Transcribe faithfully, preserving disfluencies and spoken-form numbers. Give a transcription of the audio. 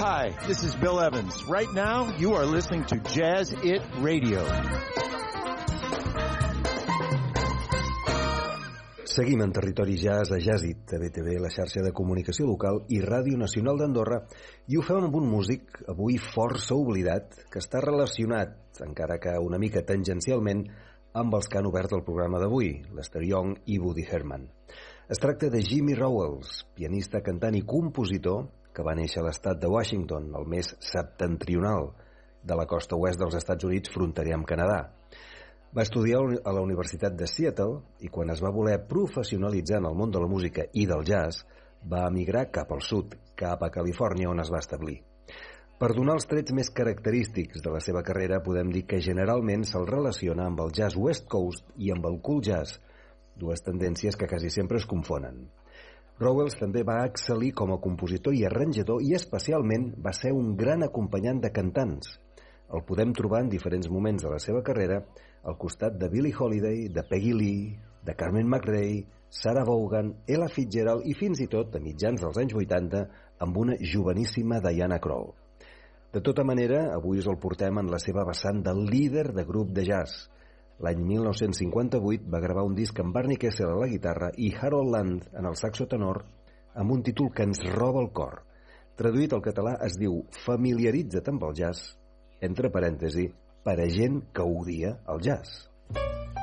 Hi, this is Bill Evans. Right now, you are listening to Jazz It Radio. Seguim en territori jazz a Jazz It, a B T V, la xarxa de comunicació local i Ràdio Nacional d'Andorra, i ho fem amb un músic avui força oblidat que està relacionat, encara que una mica tangencialment, amb els que han obert el programa d'avui, Lester Young i Woody Herman. Es tracta de Jimmy Rowells, pianista, cantant i compositor que va néixer a l'estat de Washington, el més septentrional de la costa oest dels Estats Units, fronterer amb Canadà. Va estudiar a la Universitat de Seattle i quan es va voler professionalitzar en el món de la música i del jazz, va emigrar cap al sud, cap a Califòrnia, on es va establir. Per donar els trets més característics de la seva carrera, podem dir que generalment se'l relaciona amb el jazz West Coast i amb el cool jazz, dues tendències que quasi sempre es confonen. Rowells també va excel·lir com a compositor i arranjador i especialment va ser un gran acompanyant de cantants. El podem trobar en diferents moments de la seva carrera al costat de Billie Holiday, de Peggy Lee, de Carmen McRae, Sarah Vaughan, Ella Fitzgerald i fins i tot, a mitjans dels anys vuitanta, amb una joveníssima Diana Krall. De tota manera, avui us el portem en la seva vessant de líder de grup de jazz. L'any mil nou-cents cinquanta-vuit va gravar un disc amb Barney Kessel a la guitarra i Harold Land en el saxo tenor amb un títol que ens roba el cor. Traduït al català es diu Familiaritza't amb el jazz, entre parèntesi, per a gent que odia el jazz.